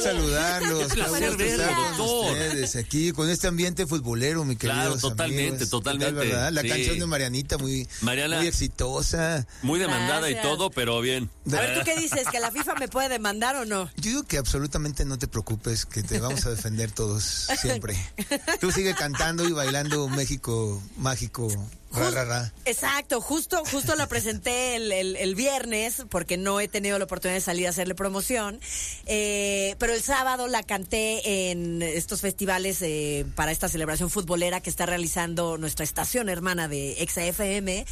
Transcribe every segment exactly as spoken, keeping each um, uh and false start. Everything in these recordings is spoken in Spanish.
saludarlos. Qué placer verlo, doctor. Ustedes aquí con este ambiente futbolero, mi querido. Claro, totalmente, amigos. totalmente. Total, ¿verdad? La sí. canción de Marianita muy, Mariana, muy exitosa. Muy demandada Gracias. y todo, pero bien. A ver, ¿tú qué dices? ¿Que la FIFA me puede demandar o no? Yo digo que absolutamente no te preocupes, que te vamos a defender todos siempre. Tú sigue cantando y bailando México mágico. Ra, ra, ra. Exacto, justo, justo la presenté el, el, el viernes, porque no he tenido la oportunidad de salir a hacerle promoción, eh, pero el sábado la canté en estos festivales eh, para esta celebración futbolera que está realizando nuestra estación hermana de Exa F M,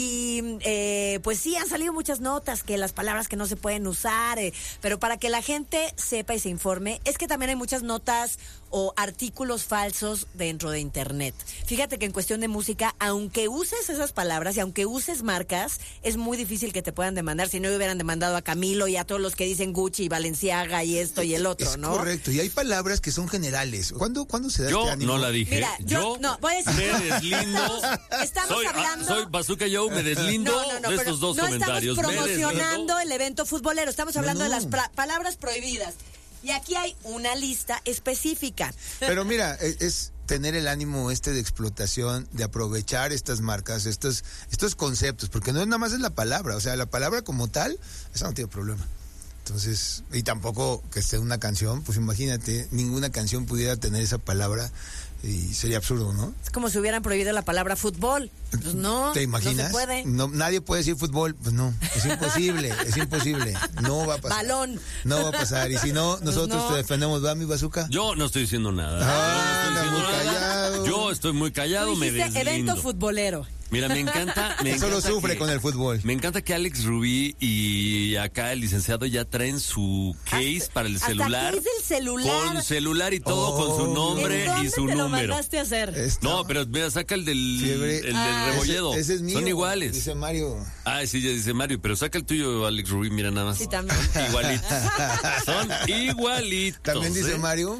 y eh, pues sí, han salido muchas notas, que las palabras que no se pueden usar, eh, pero para que la gente sepa y se informe, es que también hay muchas notas o artículos falsos dentro de internet. Fíjate que en cuestión de música, aunque uses esas palabras y aunque uses marcas, es muy difícil que te puedan demandar. Si no hubieran demandado a Camilo y a todos los que dicen Gucci y Balenciaga y esto y el otro, es ¿no? Correcto, y hay palabras que son generales. ¿Cuándo, ¿cuándo se da Yo este ánimo? no la dije. Mira, yo, yo no, voy a decir. me deslindo. Estamos soy, hablando. ah, soy Bazooka Joe, me deslindo No, no, no, de pero estos dos no comentarios. estamos Me promocionando deslindo. el evento futbolero, estamos hablando No, no. de las pra- palabras prohibidas. Y aquí hay una lista específica. Pero mira, es, es tener el ánimo este de explotación, de aprovechar estas marcas, estos, estos conceptos, porque no es nada más es la palabra, o sea, la palabra como tal, esa no tiene problema. Entonces, y tampoco que esté una canción, pues imagínate, ninguna canción pudiera tener esa palabra y sería absurdo, ¿no? Es como si hubieran prohibido la palabra fútbol. Pues no, ¿Te imaginas? no se puede. No, nadie puede decir fútbol, pues no, es imposible, es imposible, no va a pasar. Balón. No va a pasar, y si no, nosotros no. te defendemos, ¿va, mi Bazooka? Yo no estoy diciendo nada. Ah, Yo no anda estoy muy diciendo nada. callado. Yo estoy muy callado, Tú me dijiste deslindo. evento futbolero. Mira, me encanta. Me Solo encanta sufre que- con el fútbol. Me encanta que Alex Rubí y acá el licenciado ya traen su case Hasta- para el hasta celular. case del celular. Con celular y todo, Oh. con su nombre ¿En dónde y su te lo número. mandaste a hacer? Esto. No, pero mira, saca el del, Fiebre. el del Ah. rebolledo. Ese, ese es mío. Son iguales. Dice Mario. Ah, sí, ya dice Mario, pero saca el tuyo, Alex Rubí, mira nada más. Sí, también. Igualitos. Son igualitos. También dice ¿eh? Mario.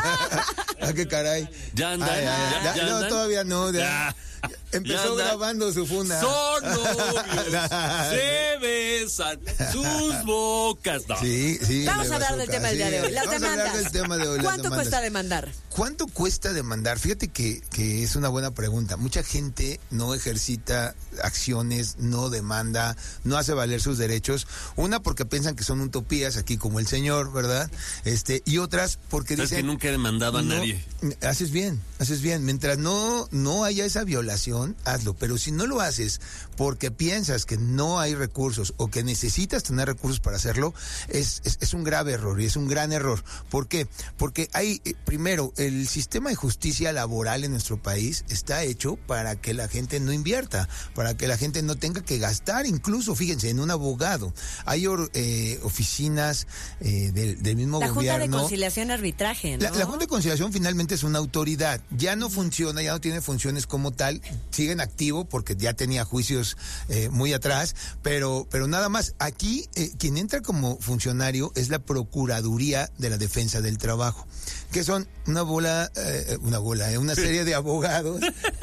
Ah, qué caray. Ya andan, Ay, ay, ay, ya- ya- ya no, andan. todavía no. ya. Ya. Empezó Ya andan. grabando su funda. Son novios, se besan sus bocas. No. Sí, sí. Vamos le a hablar Bazooka, del tema del sí. día de hoy. Las Vamos a hablar demandas. del tema de hoy. las ¿Cuánto demandas. cuesta demandar? ¿Cuánto cuesta demandar? Fíjate que, que es una buena pregunta. Mucha gente no ejercita acciones, no demanda, no hace valer sus derechos. Una porque piensan que son utopías, aquí como el señor, ¿verdad? Este, y otras porque Sabes dicen... que nunca he demandado a no, nadie. Haces bien, haces bien. Mientras no, no haya esa violación, hazlo. Pero si no lo haces porque piensas que no hay recursos o que necesitas tener recursos para hacerlo, es, es, es un grave error y es un gran error. ¿Por qué? Porque hay, eh, primero, el sistema de justicia laboral en nuestro país está hecho para que la gente no invierta, para que la gente no tenga que gastar, incluso, fíjense, en un abogado. Hay or, eh, oficinas eh, del, del mismo La gobierno. Junta de Conciliación y Arbitraje, ¿no? La, la Junta de Conciliación finalmente es una autoridad, ya no funciona, ya no tiene funciones como tal, sigue en activo porque ya tenía juicios eh, muy atrás, pero, pero nada más, aquí eh, quien entra como funcionario es la Procuraduría de la Defensa del Trabajo, que son una bola, eh, una bola, eh, una serie de abogados,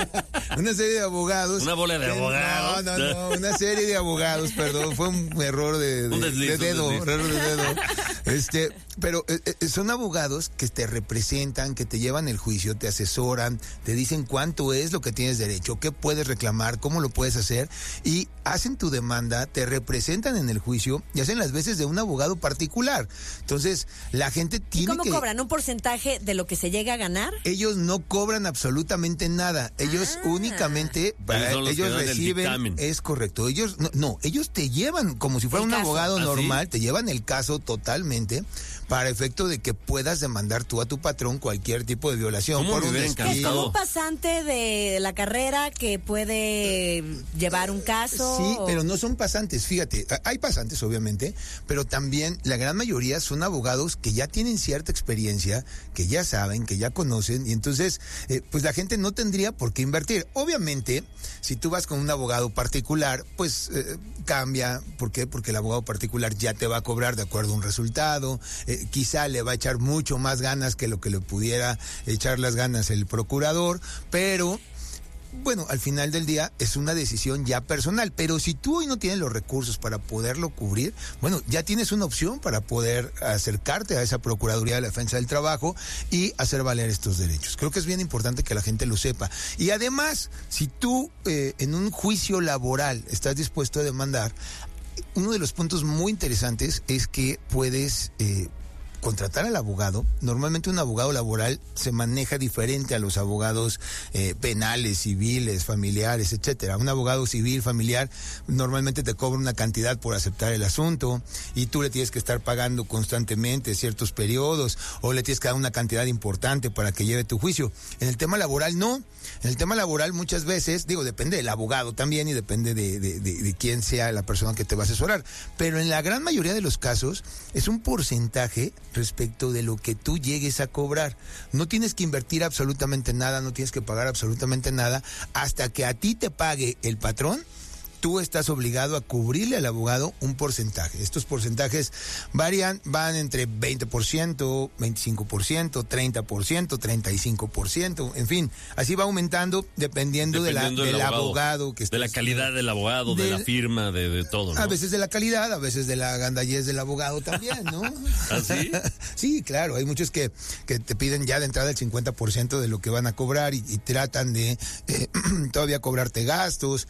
una serie de abogados. Una bola de que- abogados. No, no, no, una serie de abogados, perdón, fue un error de, de, Un desliz, de un dedo, desliz. error de dedo. Este, pero eh, eh, son abogados que te representan, que te llevan el juicio, te asesoran, te dicen cuánto es lo que tienes derecho, qué puedes reclamar, cómo lo puedes hacer, y hacen tu demanda, te representan en el juicio y hacen las veces de un abogado particular. Entonces, la gente ¿Y tiene cómo que... cobran? ¿Un porcentaje de lo que se llega a ganar? Ellos no cobran absolutamente nada. Ellos Ah. únicamente, para, Ellos son los ellos que dan el reciben, dictamen. es correcto. Ellos no, no, ellos te llevan como si fuera El un caso. abogado ¿Ah, sí? normal, te llevan el caso totalmente para efecto de que puedas demandar tú a tu patrón cualquier tipo de violación. ¿Cómo por me un hubiera despido. Es como encantado? un pasante de la carrera que puede llevar un caso. Sí, o- pero no son pasantes, fíjate, a- hay pasantes obviamente, pero también la gran mayoría son abogados que ya tienen cierta experiencia, que ya saben, que ya conocen, y entonces, eh, pues la gente no tendría por qué invertir. Obviamente, si tú vas con un abogado particular, pues eh, cambia, ¿por qué? Porque el abogado particular ya te va a cobrar de acuerdo a un resultado, eh, quizá le va a echar mucho más ganas que lo que le pudiera echar las ganas el procurador, pero bueno, al final del día es una decisión ya personal, pero si tú hoy no tienes los recursos para poderlo cubrir, bueno, ya tienes una opción para poder acercarte a esa Procuraduría de la Defensa del Trabajo y hacer valer estos derechos. Creo que es bien importante que la gente lo sepa. Y además, si tú eh, en un juicio laboral estás dispuesto a demandar, uno de los puntos muy interesantes es que puedes eh, contratar al abogado. Normalmente un abogado laboral se maneja diferente a los abogados eh, penales, civiles, familiares, etcétera. Un abogado civil, familiar, normalmente te cobra una cantidad por aceptar el asunto y tú le tienes que estar pagando constantemente ciertos periodos o le tienes que dar una cantidad importante para que lleve tu juicio. En el tema laboral no. En el tema laboral muchas veces, digo, depende del abogado también y depende de, de, de, de quién sea la persona que te va a asesorar. Pero en la gran mayoría de los casos es un porcentaje respecto de lo que tú llegues a cobrar. No tienes que invertir absolutamente nada, no tienes que pagar absolutamente nada hasta que a ti te pague el patrón. Tú estás obligado a cubrirle al abogado un porcentaje. Estos porcentajes varían, van entre veinte por ciento, veinticinco por ciento, treinta por ciento, treinta y cinco por ciento, en fin, así va aumentando dependiendo, dependiendo de la, del, del abogado, abogado que estés, de la calidad del abogado, de, de la firma, de, de todo, ¿no? A veces de la calidad, a veces de la gandallez del abogado también, ¿no? ¿Ah, sí? Sí, claro, hay muchos que, que te piden ya de entrada el cincuenta por ciento de lo que van a cobrar y, y tratan de eh, todavía cobrarte gastos,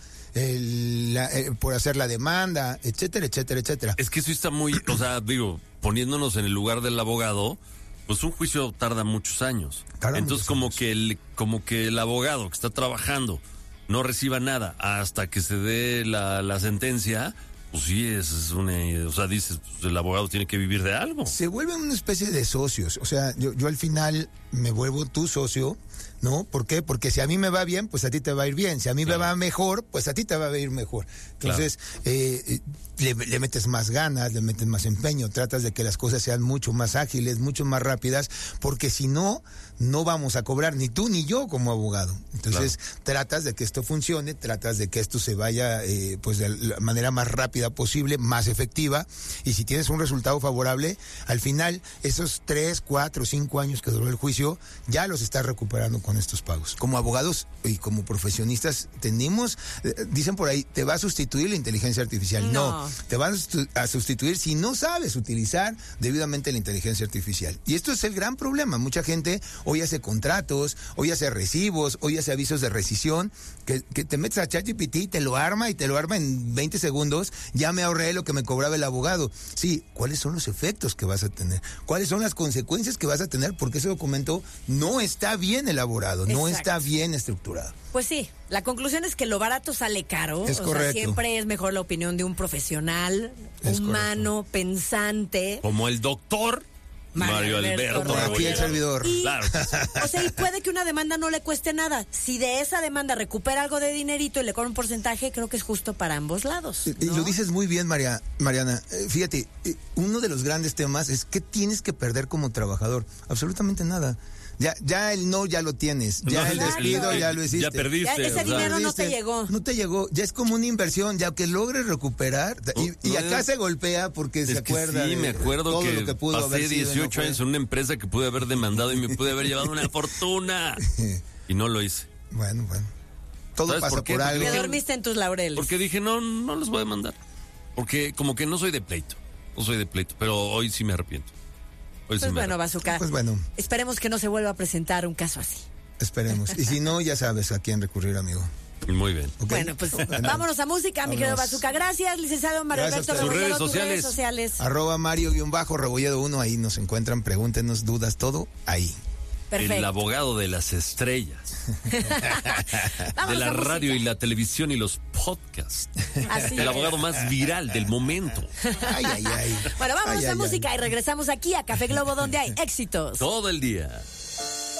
El, la, eh, por hacer la demanda, etcétera, etcétera, etcétera. Es que eso está muy, o sea, digo, poniéndonos en el lugar del abogado, pues un juicio tarda muchos años. Tarda Entonces muchos como años. que el, como que el abogado que está trabajando no reciba nada hasta que se dé la, la sentencia, pues sí, es, es una, o sea, dices, pues el abogado tiene que vivir de algo. Se vuelven una especie de socios, o sea, yo, yo al final me vuelvo tu socio, ¿no? ¿Por qué? Porque si a mí me va bien, pues a ti te va a ir bien. Si a mí claro. me va mejor, pues a ti te va a ir mejor. Entonces, claro. eh, le, le metes más ganas, le metes más empeño, tratas de que las cosas sean mucho más ágiles, mucho más rápidas, porque si no, no vamos a cobrar ni tú ni yo como abogado. Entonces, claro. tratas de que esto funcione, tratas de que esto se vaya eh, pues de la manera más rápida posible, más efectiva, y si tienes un resultado favorable, al final, esos tres, cuatro, cinco años que duró el juicio, ya los estás recuperando con estos pagos. Como abogados y como profesionistas tenemos, eh, dicen por ahí, te va a sustituir la inteligencia artificial. No, no te van a sustituir si no sabes utilizar debidamente la inteligencia artificial. Y esto es el gran problema. Mucha gente hoy hace contratos, hoy hace recibos, hoy hace avisos de rescisión, que, que te metes a ChatGPT y te lo arma y te lo arma en veinte segundos, ya me ahorré lo que me cobraba el abogado. Sí, ¿cuáles son los efectos que vas a tener? ¿Cuáles son las consecuencias que vas a tener? Porque ese documento no está bien elaborado, no Exacto. está bien estructurado. Pues sí, la conclusión es que lo barato sale caro. Es o correcto. Sea, siempre es mejor la opinión de un profesional, es humano, correcto. pensante. Como el doctor Mario, Mario Alberto. Alberto aquí el servidor. Y, claro. O sea, y puede que una demanda no le cueste nada. Si de esa demanda recupera algo de dinerito y le cobra un porcentaje, creo que es justo para ambos lados, ¿no? Y lo dices muy bien, María, Mariana. Eh, fíjate, eh, uno de los grandes temas es ¿qué tienes que perder como trabajador? Absolutamente nada. Ya, ya el no ya lo tienes, ya no, el despido el, ya lo hiciste. Ya perdiste. Ya ese o sea, dinero no te perdiste, llegó. No te llegó, ya es como una inversión, ya que logres recuperar. Y, no, y no, acá no, se golpea porque es se acuerda. Que sí, de me acuerdo todo que, lo que pudo pasé haber sido, dieciocho no años en una empresa que pude haber demandado y me pude haber llevado una fortuna. Y no lo hice. Bueno, bueno. Todo pasa por, por algo. Te dormiste en tus laureles. Porque dije, no, no los voy a demandar. Porque como que no soy de pleito. No soy de pleito, pero hoy sí me arrepiento. Hoy pues sí bueno, Bazooka. Pues bueno. Esperemos que no se vuelva a presentar un caso así. Esperemos. Y si no, ya sabes a quién recurrir, amigo. Muy bien. ¿Okay? Bueno, pues vámonos a música, mi querido Bazooka. Gracias, licenciado Mario Alberto Rebolledo. Redes tus sociales. redes sociales. Arroba Mario-Rebolledo uno, ahí nos encuentran, pregúntenos, dudas, todo ahí. Perfecto. El abogado de las estrellas. De la radio y la televisión y los podcasts. Así El es. abogado más viral del momento. Ay, ay, ay. Bueno, vámonos ay, a ay, música ay. y regresamos aquí a Café Globo, donde hay éxitos. Todo el día.